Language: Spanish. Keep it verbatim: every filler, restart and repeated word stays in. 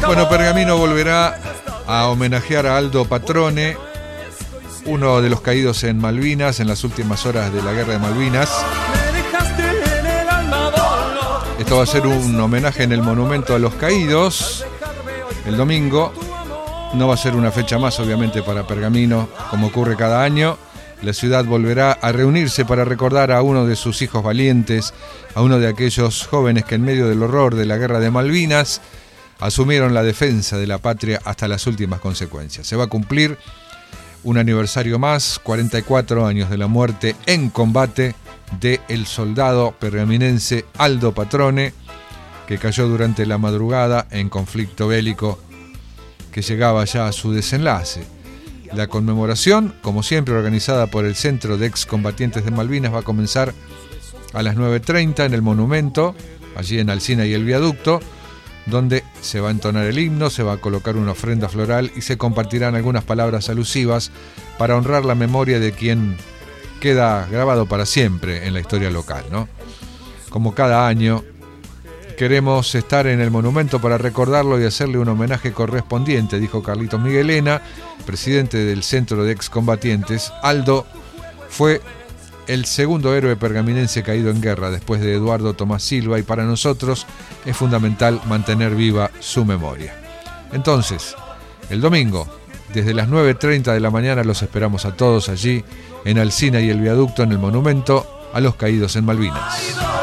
Bueno, Pergamino volverá a homenajear a Aldo Patrone, uno de los caídos en Malvinas, en las últimas horas de la guerra de Malvinas. Esto va a ser un homenaje en el Monumento a los Caídos el domingo. No va a ser una fecha más, obviamente, para Pergamino, como ocurre cada año. La ciudad volverá a reunirse para recordar a uno de sus hijos valientes, a uno de aquellos jóvenes que en medio del horror de la guerra de Malvinas asumieron la defensa de la patria hasta las últimas consecuencias. Se va a cumplir un aniversario más, cuarenta y cuatro años de la muerte en combate del soldado pergaminense Aldo Patrone, que cayó durante la madrugada en conflicto bélico que llegaba ya a su desenlace. La conmemoración, como siempre organizada por el Centro de Excombatientes de Malvinas, va a comenzar a las nueve treinta en el monumento, allí en Alsina y el Viaducto, donde se va a entonar el himno, se va a colocar una ofrenda floral y se compartirán algunas palabras alusivas para honrar la memoria de quien queda grabado para siempre en la historia local, ¿no? Como cada año, queremos estar en el monumento para recordarlo y hacerle un homenaje correspondiente, dijo Carlitos Miguelena, presidente del Centro de Excombatientes. Aldo fue el segundo héroe pergaminense caído en guerra después de Eduardo Tomás Silva, y para nosotros es fundamental mantener viva su memoria. Entonces, el domingo, desde las nueve treinta de la mañana, los esperamos a todos allí en Alsina y el Viaducto, en el Monumento a los Caídos en Malvinas.